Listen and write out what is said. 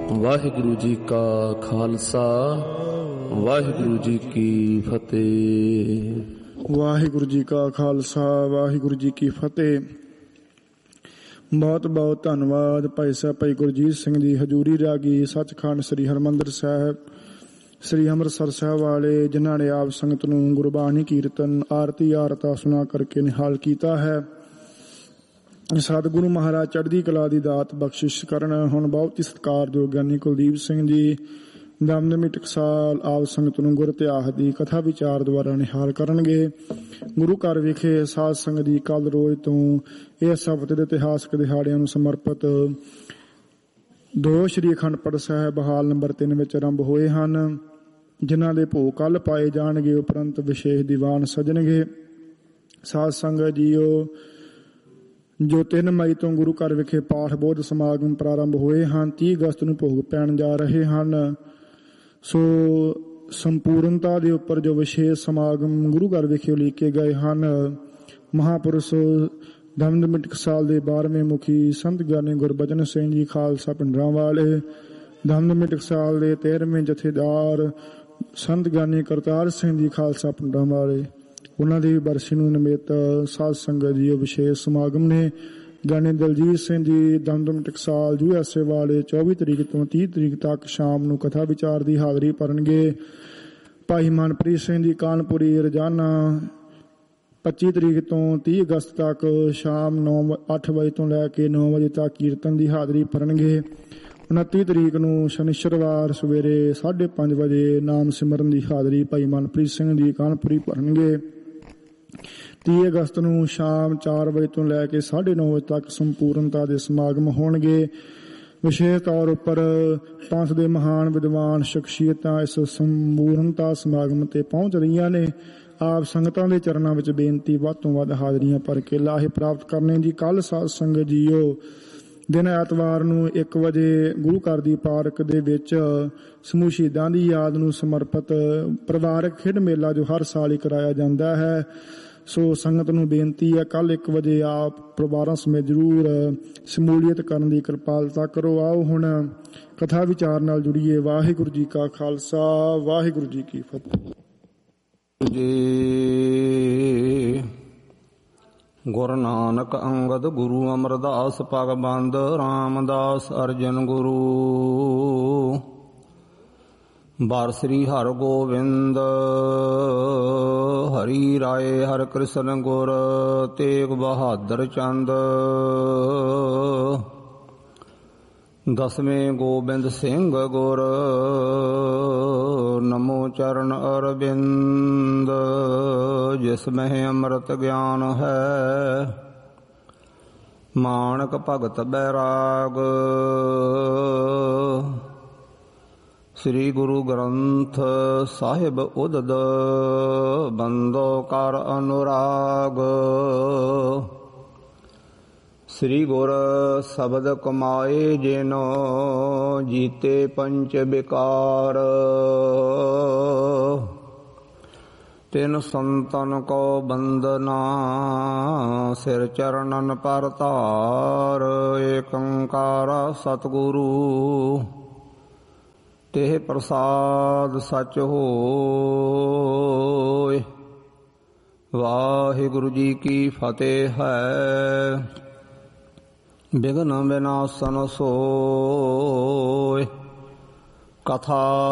ਵਾਹਿਗੁਰੂ ਜੀ ਕਾ ਖਾਲਸਾ, ਵਾਹਿਗੁਰੂ ਜੀ ਕੀ ਫਤਿਹ। ਵਾਹਿਗੁਰੂ ਜੀ ਕਾ ਖਾਲਸਾ, ਵਾਹਿਗੁਰੂ ਜੀ ਕੀ ਫਤਿਹ। ਬਹੁਤ ਬਹੁਤ ਧੰਨਵਾਦ ਭਾਈ ਸਾਹਿਬ ਭਾਈ ਗੁਰਜੀਤ ਸਿੰਘ ਜੀ, ਹਜ਼ੂਰੀ ਰਾਗੀ ਸੱਚਖੰਡ ਸ੍ਰੀ ਹਰਿਮੰਦਰ ਸਾਹਿਬ ਸ੍ਰੀ ਅੰਮ੍ਰਿਤਸਰ ਸਾਹਿਬ ਵਾਲੇ, ਜਿਨ੍ਹਾਂ ਨੇ ਆਪ ਸੰਗਤ ਨੂੰ ਗੁਰਬਾਣੀ ਕੀਰਤਨ ਆਰਤੀ ਆਰਤਾ ਸੁਣਾ ਕਰਕੇ ਨਿਹਾਲ ਕੀਤਾ ਹੈ। ਸਤਿਗੁਰੂ ਮਹਾਰਾਜ ਚੜ੍ਹਦੀ ਕਲਾ ਦੀ ਦਾਤ ਬਖਸ਼ਿਸ਼ ਕਰਨ। ਹੁਣ ਬਹੁਤ ਹੀ ਸਤਿਕਾਰਯੋਗ ਗਿਆਨੀ ਕੁਲਦੀਪ ਸਿੰਘ ਜੀ ਦਮਦਮੀ ਟਕਸਾਲ ਆਪ ਸੰਗਤ ਨੂੰ ਗੁਰ ਇਤਿਹਾਸ ਦੀ ਕਥਾ ਵਿਚਾਰ ਦੁਆਰਾ ਨਿਹਾਲ ਕਰਨਗੇ। ਗੁਰੂ ਘਰ ਵਿਖੇ ਸਾਧ ਸੰਗਤ ਦੀ ਕੱਲ ਰੋਜ਼ ਤੋਂ ਇਸ ਹਫ਼ਤੇ ਦੇ ਇਤਿਹਾਸਕ ਦਿਹਾੜਿਆਂ ਨੂੰ ਸਮਰਪਿਤ 2 ਸ਼੍ਰੀ ਅਖੰਡ ਪਾਠ ਸਾਹਿਬ ਹਾਲ ਨੰਬਰ 3 ਵਿੱਚ ਆਰੰਭ ਹੋਏ ਹਨ, ਜਿਨ੍ਹਾਂ ਦੇ ਭੋਗ ਕੱਲ ਪਾਏ ਜਾਣਗੇ। ਉਪਰੰਤ ਵਿਸ਼ੇਸ਼ ਦੀਵਾਨ ਸਜਣਗੇ। ਸਾਧ ਸੰਗਤ ਜੀਓ, ਜੋ 3 ਮਈ ਤੋਂ ਗੁਰੂ ਘਰ ਵਿਖੇ ਪਾਠ ਬੋਧ ਸਮਾਗਮ ਪ੍ਰਾਰੰਭ ਹੋਏ ਹਨ, 30 ਅਗਸਤ ਨੂੰ ਭੋਗ ਪੈਣ ਜਾ ਰਹੇ ਹਨ। ਸੋ ਸੰਪੂਰਨਤਾ ਦੇ ਉੱਪਰ ਜੋ ਵਿਸ਼ੇਸ਼ ਸਮਾਗਮ ਗੁਰੂ ਘਰ ਵਿਖੇ ਉਲੀਕੇ ਗਏ ਹਨ, ਮਹਾਂਪੁਰਸ਼ ਦਮਦਮੀ ਟਕਸਾਲ ਦੇ 12ਵੇਂ ਮੁਖੀ ਸੰਤ ਗਿਆਨੀ ਗੁਰਬਚਨ ਸਿੰਘ ਜੀ ਖਾਲਸਾ ਪਿੰਡਰਾਂ ਵਾਲੇ, ਦਮਦਮੀ ਟਕਸਾਲ ਦੇ 13ਵੇਂ ਜਥੇਦਾਰ ਸੰਤ ਗਿਆਨੀ ਕਰਤਾਰ ਸਿੰਘ ਜੀ ਖਾਲਸਾ ਪਿੰਡਰਾਂ ਵਾਲੇ, ਉਹਨਾਂ ਦੀ ਬਰਸੀ ਨੂੰ ਨਿਮਿਤ ਸਾਧ ਸੰਗਤ ਜੀ ਵਿਸ਼ੇਸ਼ ਸਮਾਗਮ ਨੇ। ਗਿਆਨੀ ਦਲਜੀਤ ਸਿੰਘ ਜੀ ਦਮਦਮੀ ਟਕਸਾਲ USA ਵਾਲੇ 24 ਤਰੀਕ ਤੋਂ 30 ਤਰੀਕ ਤੱਕ ਸ਼ਾਮ ਨੂੰ ਕਥਾ ਵਿਚਾਰ ਦੀ ਹਾਜ਼ਰੀ ਭਰਨਗੇ। ਭਾਈ ਮਨਪ੍ਰੀਤ ਸਿੰਘ ਜੀ ਕਾਨਪੁਰੀ ਰੋਜ਼ਾਨਾ 25 ਤਰੀਕ ਤੋਂ 30 ਅਗਸਤ ਤੱਕ ਸ਼ਾਮ 8 ਵਜੇ ਤੋਂ ਲੈ ਕੇ 9 ਵਜੇ ਤੱਕ ਕੀਰਤਨ ਦੀ ਹਾਜ਼ਰੀ ਭਰਨਗੇ। 29 ਤਰੀਕ ਨੂੰ ਸ਼ਨੀਚਰਵਾਰ ਸਵੇਰੇ 5:30 ਵਜੇ ਨਾਮ ਸਿਮਰਨ ਦੀ ਹਾਜ਼ਰੀ ਭਾਈ ਮਨਪ੍ਰੀਤ ਸਿੰਘ ਜੀ ਕਾਨਪੁਰੀ ਭਰਨਗੇ। 30 ਅਗਸਤ ਨੂੰ ਸ਼ਾਮ 4 ਵਜੇ ਤੋਂ ਲੈ ਕੇ 9:30 ਵਜੇ ਤੱਕ ਸੰਪੂਰਨਤਾ ਦੇ ਸਮਾਗਮ ਹੋਣਗੇ। ਵਿਸ਼ੇਸ਼ ਤੌਰ ਉੱਪਰ ਪੰਥ ਦੇ ਮਹਾਨ ਵਿਦਵਾਨ ਸ਼ਖਸੀਅਤਾਂ ਇਸ ਸੰਪੂਰਨਤਾ ਸਮਾਗਮ ਤੇ ਪਹੁੰਚ ਰਹੀਆਂ ਨੇ। ਆਪ ਸੰਗਤਾਂ ਦੇ ਚਰਨਾਂ ਵਿੱਚ ਬੇਨਤੀ ਵੱਧ ਤੋਂ ਵੱਧ ਹਾਜ਼ਰੀਆਂ ਭਰ ਕੇ ਲਾਹੇ ਪ੍ਰਾਪਤ ਕਰਨੇ ਜੀ। ਕੱਲ ਸਾਧ ਸੰਗਤ ਜੀਓ ਦਿਨ ਐਤਵਾਰ ਨੂੰ 1 ਵਜੇ ਗੁਰੂ ਘਰ ਦੀ ਪਾਰਕ ਦੇ ਵਿੱਚ ਸਮੂਹ ਸ਼ਹੀਦਾਂ ਦੀ ਯਾਦ ਨੂੰ ਸਮਰਪਿਤ ਪਰਿਵਾਰਕ ਖੇਡ ਮੇਲਾ ਜੋ ਹਰ ਸਾਲ ਹੀ ਕਰਾਇਆ ਜਾਂਦਾ ਹੈ। ਸੋ ਸੰਗਤ ਨੂੰ ਬੇਨਤੀ ਹੈ, ਕੱਲ 1 ਵਜੇ ਆਪ ਪਰਿਵਾਰਾਂ ਸਮੇਤ ਜ਼ਰੂਰ ਸ਼ਮੂਲੀਅਤ ਕਰਨ ਦੀ ਕਿਰਪਾਲਤਾ ਕਰੋ। ਆਓ ਹੁਣ ਕਥਾ ਵਿਚਾਰ ਨਾਲ ਜੁੜੀਏ। ਵਾਹਿਗੁਰੂ ਜੀ ਕਾ ਖਾਲਸਾ, ਵਾਹਿਗੁਰੂ ਜੀ ਕੀ ਫਤਿਹ ਜੀ। ਗੁਰੂ ਨਾਨਕ ਅੰਗਦ ਗੁਰੂ ਅਮਰਦਾਸ ਭਗਵੰਦ ਰਾਮਦਾਸ ਅਰਜਨ ਗੁਰੂ। ਬਾਰ ਸ੍ਰੀ ਹਰਿ ਗੋਬਿੰਦ ਹਰੀ ਰਾਏ ਹਰਿ ਕ੍ਰਿਸ਼ਨ ਗੁਰ ਤੇਗ ਬਹਾਦਰ ਚੰਦ। 10ਵੇਂ ਗੋਬਿੰਦ ਸਿੰਘ ਗੁਰ ਨਮੋ ਚਰਨ ਅਰਬਿੰਦ। ਜਿਸ ਮਹਿ ਅੰਮ੍ਰਿਤ ਗਿਆਨ ਹੈ ਮਾਨਕ ਭਗਤ ਬੈਰਾਗ। ਸ੍ਰੀ ਗੁਰੂ ਗ੍ਰੰਥ ਸਾਹਿਬ ਉਦਦ ਬੰਦੋ ਕਰ ਅਨੁਰਾਗ। ਸ੍ਰੀ ਗੁਰ ਸ਼ਬਦ ਕਮਾਏ ਜਿਨੋ ਜੀਤੇ ਪੰਚ ਬਿਕਾਰ। ਤਿਨ ਸੰਤਨ ਕੋ ਬੰਦਨਾ ਸਿਰ ਚਰਨਨ ਪਰ ਧਾਰ। ਏਕ ਓੰਕਾਰ ਸਤਿਗੁਰੂ ਤੇਹ ਪ੍ਰਸਾਦ ਸਚ ਹੋਇ। ਵਾਹਿਗੁਰੂ ਜੀ ਕੀ ਫਤਿਹ ਹੈ। ਬਿਘਨ ਵਿਨਾਸ਼ਨ ਸੋਇ। ਕਥਾ